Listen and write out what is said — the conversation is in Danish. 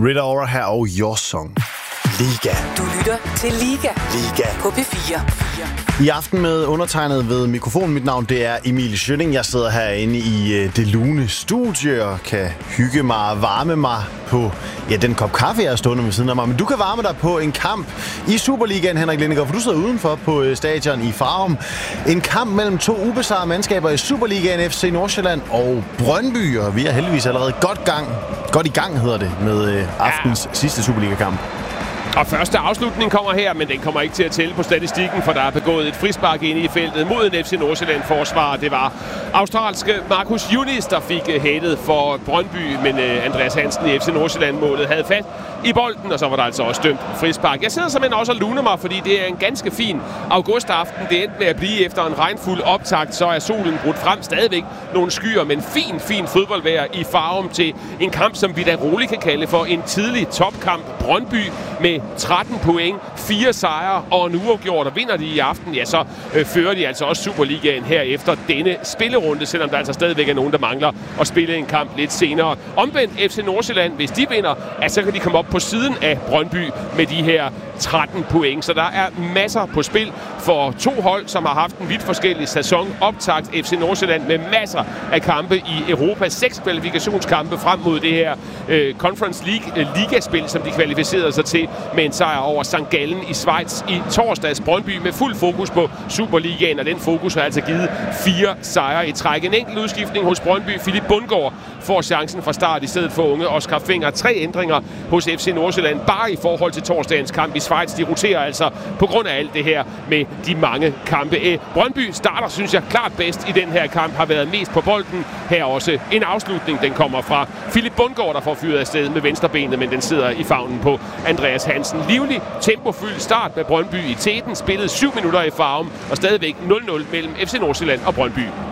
Rita Ora her og Your Song. Liga. Du lytter til Liga på P4. I aften med undertegnet ved mikrofonen. Mit navn det er Emil Schønning. Jeg sidder herinde i det lune studie og kan hygge mig og varme mig på den kop kaffe, jeg er stående ved siden af mig. Men du kan varme dig på en kamp i Superligaen, Henrik Lindegaard, for du sidder udenfor på stadion i Farum. En kamp mellem to ubesejrede mandskaber i Superligaen, FC Nordsjælland og Brøndby. Og vi er heldigvis allerede godt i gang, hedder det, med aftens sidste Superliga-kamp. Og første afslutning kommer her, men den kommer ikke til at tælle på statistikken, for der er begået et frispark inde i feltet mod en FC Nordsjælland-forsvar. Det var australske Marcus Yunis, der fik hættet for Brøndby, men Andreas Hansen i FC Nordsjælland-målet havde fat i bolden, og så var der altså også dømt frispark. Jeg sidder simpelthen også og luner mig, fordi det er en ganske fin augustaften. Det endte med at blive efter en regnfuld optakt, så er solen brudt frem, stadigvæk nogle skyer, men fin fodboldvejr i Farum til en kamp, som vi da roligt kan kalde for en tidlig topkamp. Brøndby med 13 point, 4 sejre og en uafgjort, og vinder de i aften, ja, så fører de altså også Superligaen her efter denne spillerunde, selvom der altså stadigvæk er nogen, der mangler at spille en kamp lidt senere. Omvendt FC Nordsjælland, hvis de vinder, så kan de komme op på siden af Brøndby med de her 13 point. Så der er masser på spil for to hold, som har haft en vidt forskellig sæson. Optakt FC Nordsjælland med masser af kampe i Europa. 6 kvalifikationskampe frem mod det her Conference League ligaspil, som de kvalificerede sig til med en sejr over St. Gallen i Schweiz i torsdags. Brøndby med fuld fokus på Superligaen, og den fokus har altså givet 4 sejre i træk. En enkelt udskiftning hos Brøndby. Philip Bundgaard får chancen fra start i stedet for unge Oscar Fenger. 3 ændringer hos FC Nordsjælland, bare i forhold til torsdagens kamp i Schweiz. De roterer altså på grund af alt det her med de mange kampe. Brøndby starter, synes jeg, klart bedst i den her kamp, har været mest på bolden. Her også en afslutning, den kommer fra Philip Bundgaard, der får fyret afsted med venstrebenet, men den sidder i favnen på Andreas Hansen. Livlig, tempofyldt start med Brøndby i teten. Spillet 7 minutter i Farum, og stadigvæk 0-0 mellem FC Nordsjælland og Brøndby.